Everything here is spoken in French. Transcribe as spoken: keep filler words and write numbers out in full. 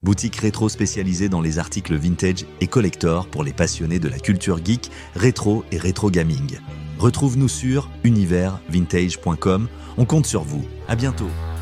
boutique rétro spécialisée dans les articles vintage et collector pour les passionnés de la culture geek, rétro et rétro gaming. Retrouve-nous sur univers vintage point com. On compte sur vous. À bientôt.